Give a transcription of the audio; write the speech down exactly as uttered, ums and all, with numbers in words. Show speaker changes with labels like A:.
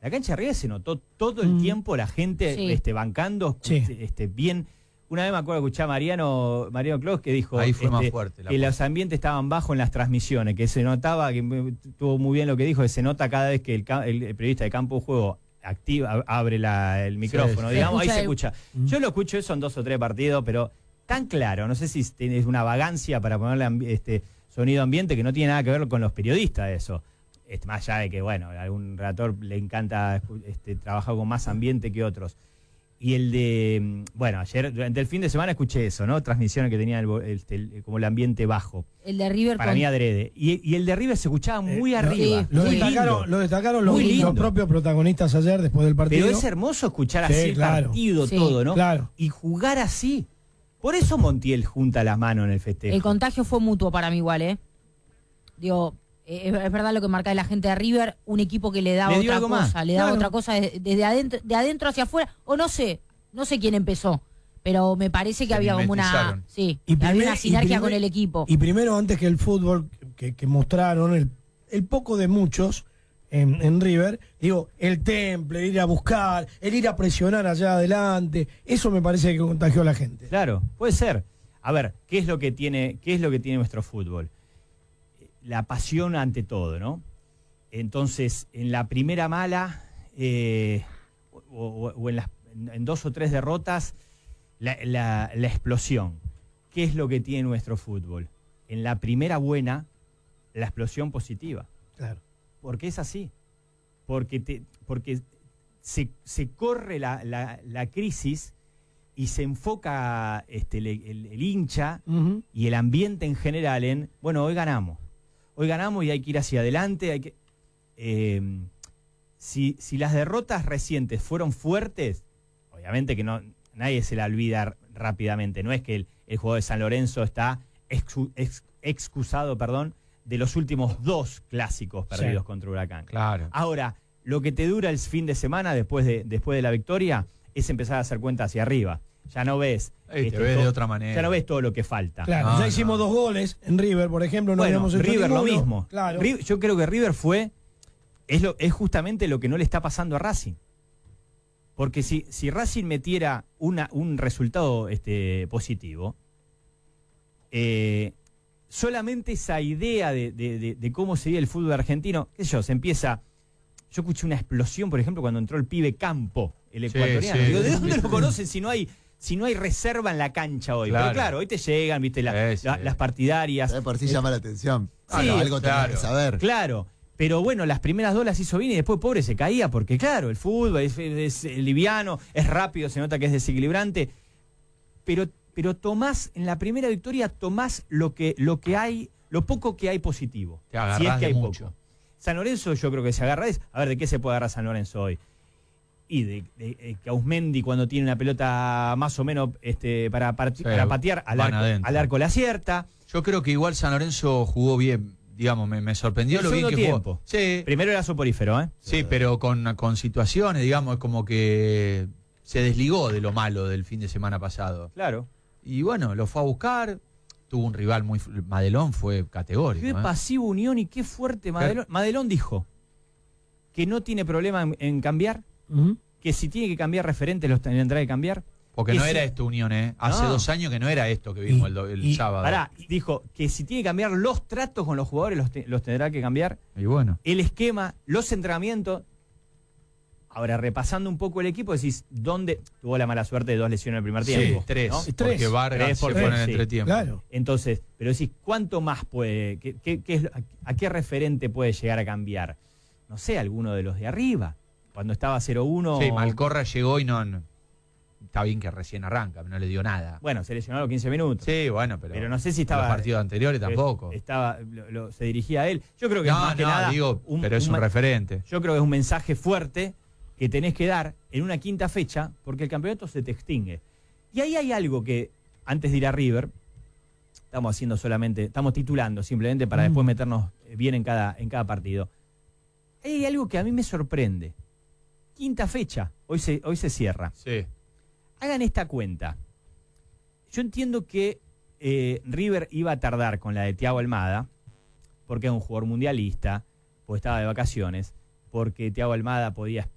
A: La cancha de River se notó todo el
B: Mm.
A: tiempo la gente
C: Sí.
A: este, bancando,
B: Sí.
A: este, bien. Una vez me acuerdo de escuchar a Mariano, Mariano Clos que dijo
D: Ahí fue
A: este,
D: más fuerte la
A: que
D: cosa.
A: los ambientes estaban bajos en las transmisiones, que se notaba, que me- estuvo muy bien lo que dijo, que se nota cada vez que el, ca- el- el periodista de campo de juego activa, abre la- el micrófono,
D: sí.
A: digamos,
C: Se
A: ahí se
C: escucha
A: escucha. Yo lo escucho eso en dos o tres partidos, pero tan claro, no sé si tienes una vagancia para ponerle ambi- este sonido ambiente que no tiene nada que ver con los periodistas eso. Este, más allá de que, bueno, a algún relator le encanta este, trabajar con más ambiente que otros. Y el de, bueno, ayer, durante el fin de semana escuché eso, ¿no? Transmisiones que tenía el, vo- este, el- como el ambiente bajo.
C: El de River
A: Para
C: con-
A: mí adrede. Y, y el de River se escuchaba muy
B: Eh,
A: arriba.
C: sí,
B: Lo
A: muy
B: destacaron,
A: lindo.
B: lo destacaron los,
A: Muy lindo.
B: los propios protagonistas ayer después del partido.
A: Pero es hermoso escuchar
B: Sí,
A: así el
B: claro.
A: partido,
C: Sí.
A: todo, ¿no?
B: Claro.
A: Y jugar así. Por eso Montiel junta las manos en el festejo.
C: El contagio fue mutuo para mí igual, ¿eh? Digo, eh, es, es verdad lo que marca la gente de River, un equipo que le da
A: Le dio
C: otra
A: algo
C: cosa,
A: más.
C: le da
B: Claro.
C: otra cosa de- desde adentro, de adentro hacia afuera, o no sé, no sé quién empezó, pero me parece que
D: Se
C: había como una,
D: mimetizaron.
C: sí,
B: Y
C: que había
B: primer-
C: una
B: y
C: sinergia
B: primer-
C: con el equipo.
B: Y primero, antes que el fútbol que, que mostraron, el, el poco de muchos en, en River, digo, el temple, el ir a buscar, el ir a presionar allá adelante, eso me parece que contagió a la gente.
A: Claro, puede ser. A ver, ¿qué es lo que tiene, qué es lo que tiene nuestro fútbol? La pasión ante todo, ¿no? Entonces, en la primera mala, eh, o, o- o en, las, en dos o tres derrotas, la, la- la explosión. ¿Qué es lo que tiene nuestro fútbol? En la primera buena, la explosión positiva.
B: Claro.
A: Porque es así. Porque, te, porque se, se corre la, la- la crisis y se enfoca este, el, el- el hincha
B: Ujú.
A: y el ambiente en general en, bueno, hoy ganamos. Hoy ganamos y hay que ir hacia adelante. Hay que, eh, si, si las derrotas recientes fueron fuertes, obviamente que no nadie se la olvida r- rápidamente. No es que el, el juego de San Lorenzo está excu- ex- excusado, perdón, de los últimos dos clásicos perdidos
B: Sí.
A: contra Huracán.
D: Claro.
A: Ahora, lo que te dura el fin de semana después de, después de la victoria es empezar a hacer cuenta hacia arriba. Ya no ves.
D: Ey, te
A: este,
D: ves de
A: to-
D: otra manera.
A: Ya no ves todo lo que falta.
B: Claro,
D: No,
B: ya
D: no.
B: hicimos dos goles en River, por ejemplo, no
A: Bueno,
B: habíamos hecho
A: River lo
B: ninguno.
A: mismo.
B: Claro.
A: Ri- yo creo que River fue. Es, lo, es justamente lo que no le está pasando a Racing. Porque si, si Racing metiera una, un resultado este, positivo, eh, solamente esa idea de, de- de- de cómo sería el fútbol argentino, qué sé yo, se empieza. Yo escuché una explosión, por ejemplo, cuando entró el pibe Campo, el
D: Sí,
A: ecuatoriano.
D: sí.
A: Digo, ¿de dónde lo conocen si no hay, si no hay reserva en la cancha hoy?
D: Claro.
A: Pero claro, hoy te llegan, viste, la-
D: Sí,
A: la-
D: sí.
A: las partidarias.
E: Ya de por sí llama la atención.
A: Sí,
E: Claro, algo tenés
D: claro.
E: que saber.
A: Claro, pero bueno, las primeras dos las hizo bien y después, pobre, se caía porque, claro, el fútbol es, es- es liviano, es rápido, se nota que es desequilibrante. Pero, pero tomás, en la primera victoria, tomás lo que, lo que hay, lo poco que hay positivo.
D: Te agarrás
A: si es que
D: de
A: hay
D: mucho.
A: poco. San Lorenzo, yo creo que se agarra es. A ver, ¿de qué se puede agarrar San Lorenzo hoy? Y de, de- de que Ausmendi, cuando tiene una pelota más o menos este, para, parti-
D: Sí,
A: para patear, al
D: van
A: arco,
D: adentro.
A: al arco la acierta.
D: Yo creo que igual San Lorenzo jugó bien, digamos, me, me sorprendió
A: El
D: lo bien que
A: segundo
D: jugó.
A: tiempo.
D: Sí,
A: Primero era soporífero, ¿eh?
D: sí, pero con, con situaciones, digamos, es como que se desligó de lo malo del fin de semana pasado.
A: Claro.
D: Y bueno, lo fue a buscar, tuvo un rival muy... Madelón fue categórico.
A: Qué
D: ¿eh?
A: pasivo Unión y qué fuerte Madelón. Madelón dijo que no tiene problema en, en cambiar,
B: Ujú.
A: que si tiene que cambiar referentes los tendrá que cambiar.
D: Porque
A: que
D: no
A: si-
D: era esto Unión, ¿eh? Hace
A: No.
D: dos años que no era esto que vimos
B: Y-
D: el, do- el
B: y-
D: sábado.
A: Pará, dijo que si tiene que cambiar los tratos con los jugadores los, te- los tendrá que cambiar,
D: Y bueno,
A: el esquema, los entrenamientos. Ahora, repasando un poco el equipo, decís, ¿dónde tuvo la mala suerte de dos lesiones en el primer
D: sí,
A: tiempo?
D: tres,
A: ¿no?
B: Tres.
D: porque Vargas
A: Tres
D: se
A: por
D: fue en
A: tres,
D: el
A: sí.
D: entretiempo.
B: Claro.
A: Entonces, pero decís, ¿cuánto más puede, qué, qué- qué es lo- a, a qué referente puede llegar a cambiar? No sé, alguno de los de arriba. Cuando estaba cero uno.
D: Sí, Malcorra llegó y no, no- Está bien que recién arranca, no le dio nada.
A: Bueno, se lesionó a los quince minutos.
D: Sí, bueno, pero,
A: Pero no sé si estaba.
D: los partidos anteriores tampoco.
A: Estaba, lo- lo- se dirigía a él. Yo creo que
D: No,
A: es más que
D: no,
A: nada.
D: digo, pero es un
A: ma-
D: referente.
A: Yo creo que es un mensaje fuerte que tenés que dar en una quinta fecha, porque el campeonato se te extingue. Y ahí hay algo que, antes de ir a River, estamos haciendo solamente, estamos titulando simplemente para
B: Mm.
A: después meternos bien en cada, en cada partido. Ahí hay algo que a mí me sorprende. Quinta fecha, hoy se, hoy se cierra.
D: Sí.
A: Hagan esta cuenta. Yo entiendo que eh, River iba a tardar con la de Thiago Almada, porque es un jugador mundialista, porque estaba de vacaciones, porque Thiago Almada podía